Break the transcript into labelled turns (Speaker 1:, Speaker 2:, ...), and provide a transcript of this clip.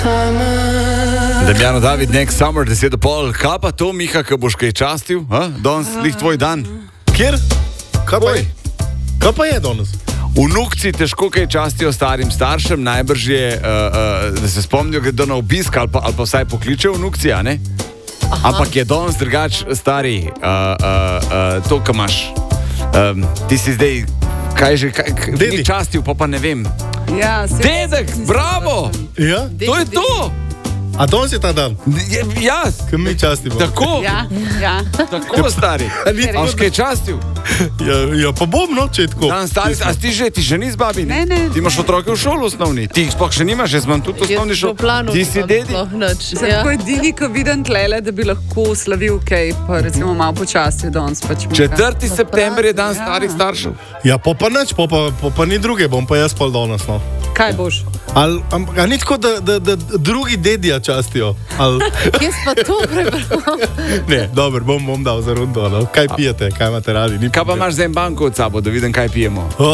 Speaker 1: Damjano David, Next Summer, 10:30. Kaj pa to, Miha, ko boš kaj častil? Danes lih tvoj dan.
Speaker 2: Kjer? Kaj pa je? Kaj pa je danes?
Speaker 1: Vnukci težko kaj častijo starim staršem, najbrž je, da se spomnijo, gredo na obisk ali pa vsaj pokličejo vnukci, a ne? Ampak je danes drugač stari, to, kar imaš. Ti si zdaj, kaj že, ni častil, pa ne vem.
Speaker 3: Ja,
Speaker 1: Dedek, bravo!
Speaker 2: Ja?
Speaker 1: To je to!
Speaker 2: A danes je ta dan?
Speaker 1: Ja,
Speaker 2: Kaj mi častimo?
Speaker 1: tako,
Speaker 3: ja.
Speaker 1: tako stari. A še kaj častil?
Speaker 2: Ja, pa bom, no, če je tako.
Speaker 1: Dan stari, a ti že ni z babi?
Speaker 3: Ne.
Speaker 1: Ti imaš otroke v šoli osnovni, ti jih sploh še nimaš, jaz imam tudi osnovni šol. Ti si dedi?
Speaker 3: Tako edini, ko vidim tlele, da bi lahko slavil kaj, pa recimo malo počastil danes.
Speaker 1: 4. september je dan starih staršev.
Speaker 2: Ja, pa nič, pa ni druge, bom pa jaz pol danes, no.
Speaker 3: Kaj boš?
Speaker 2: A ni tako, da drugi dedija častijo?
Speaker 4: Jaz pa to prebral.
Speaker 2: Ne, dobro, bom dal za rundo, no. Kaj pijete, kaj imate radi?
Speaker 1: Kaj pa imaš za en banko od sabo, da vidim, kaj pijemo?